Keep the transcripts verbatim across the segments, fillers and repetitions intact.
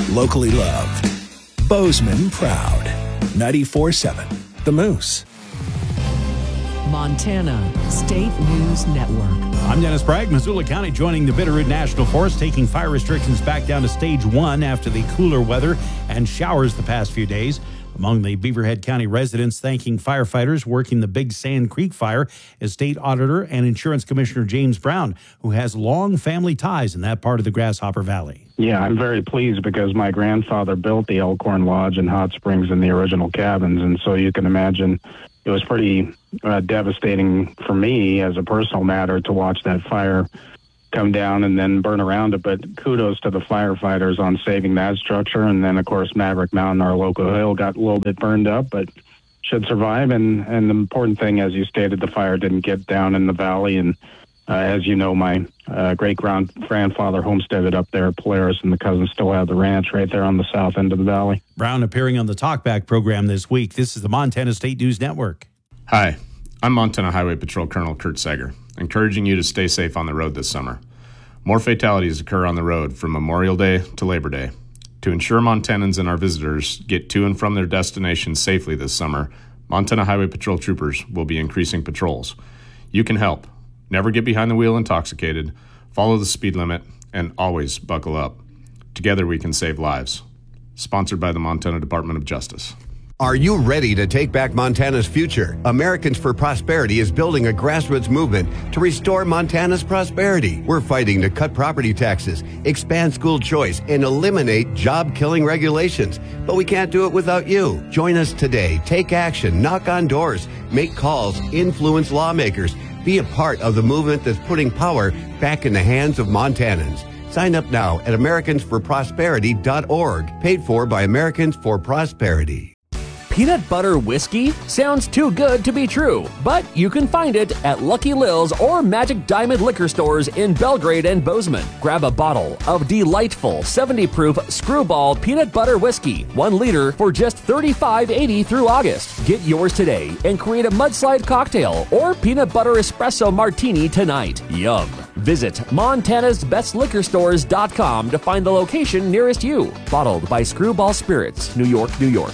locally loved. Bozeman proud. ninety-four seven The Moose. Montana State News Network. I'm Dennis Bragg. Missoula County joining the Bitterroot National Forest, taking fire restrictions back down to stage one after the cooler weather and showers the past few days. Among the Beaverhead County residents thanking firefighters working the Big Sand Creek fire is State Auditor and Insurance Commissioner James Brown, who has long family ties in that part of the Grasshopper Valley. Yeah, I'm very pleased because my grandfather built the Elkhorn Lodge and Hot Springs in the original cabins, and so you can imagine it was pretty uh, devastating for me as a personal matter to watch that fire come down and then burn around it. But kudos to the firefighters on saving that structure. And then, of course, Maverick Mountain, our local hill, got a little bit burned up, but should survive. And, and the important thing, as you stated, the fire didn't get down in the valley. And uh, as you know, my uh, great-grandfather homesteaded up there at Polaris, and the cousins still have the ranch right there on the south end of the valley. Brown appearing on the Talkback program this week. This is the Montana State News Network. Hi, I'm Montana Highway Patrol Colonel Kurt Sager, encouraging you to stay safe on the road this summer. More fatalities occur on the road from Memorial Day to Labor Day. To ensure Montanans and our visitors get to and from their destinations safely this summer, Montana Highway Patrol troopers will be increasing patrols. You can help. Never get behind the wheel intoxicated, follow the speed limit, and always buckle up. Together we can save lives. Sponsored by the Montana Department of Justice. Are you ready to take back Montana's future? Americans for Prosperity is building a grassroots movement to restore Montana's prosperity. We're fighting to cut property taxes, expand school choice, and eliminate job-killing regulations. But we can't do it without you. Join us today. Take action. Knock on doors. Make calls. Influence lawmakers. Be a part of the movement that's putting power back in the hands of Montanans. Sign up now at Americans for Prosperity dot org. Paid for by Americans for Prosperity. Peanut butter whiskey? Sounds too good to be true, but you can find it at Lucky Lil's or Magic Diamond liquor stores in Belgrade and Bozeman. Grab a bottle of delightful seventy proof Screwball peanut butter whiskey, one liter for just thirty-five eighty through August. Get yours today and create a mudslide cocktail or peanut butter espresso martini tonight. Yum. Visit Montana's Best Liquor Stores dot com to find the location nearest you. Bottled by Screwball Spirits, New York, New York.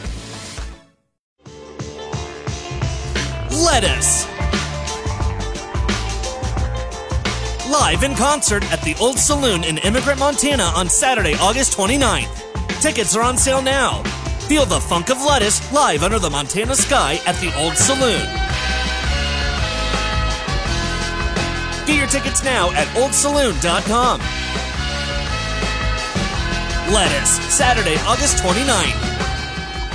Lettuce. Live in concert at the Old Saloon in Immigrant, Montana on Saturday, August twenty-ninth. Tickets are on sale now. Feel the funk of Lettuce live under the Montana sky at the Old Saloon. Get your tickets now at old saloon dot com. Lettuce, Saturday, August twenty-ninth.